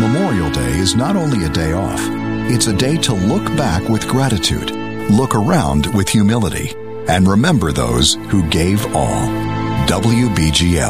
Memorial Day is not only a day off, it's a day to look back with gratitude, look around with humility, and remember those who gave all. WBGL.